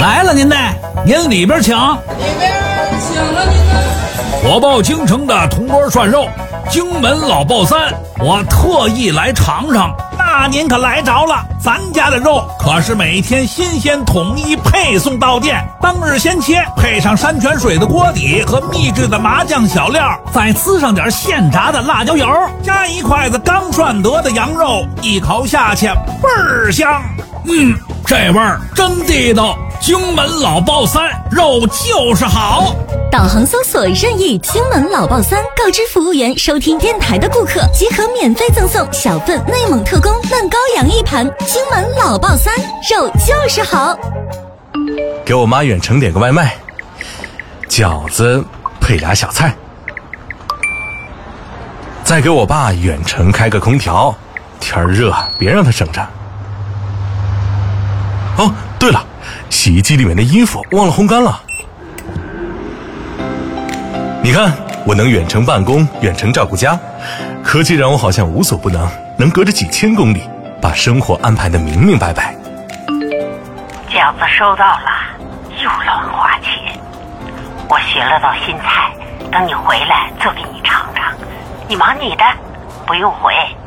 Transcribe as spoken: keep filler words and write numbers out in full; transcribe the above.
来了您呢，您里边请。 里边请了您呢。 火爆京城的铜锅涮肉，荆门老爆三，我特意来尝尝。那您可来着了，咱家的肉可是每天新鲜统一配送到店，当日先切，配上山泉水的锅底和秘制的麻酱小料，再滋上点现炸的辣椒油，加一筷子刚涮得的羊肉，一口下去倍儿香。嗯，这味儿真地道。荆门老爆三，肉就是好。 导航搜索任意荆门老爆三，告知服务员收听电台的顾客即可免费赠送小份内蒙特供嫩羔羊一盘。荆门老爆三，肉就是好。 给我妈远程点个外卖，饺子配俩小菜。再给我爸远程开个空调，天儿热别让他省着。哦，对了，洗衣机里面的衣服忘了烘干了。你看，我能远程办公，远程照顾家，科技让我好像无所不能，能隔着几千公里把生活安排得明明白白。 饺子收到了，又乱花钱。我学了道新菜，等你回来做给你尝尝。你忙你的，不用回。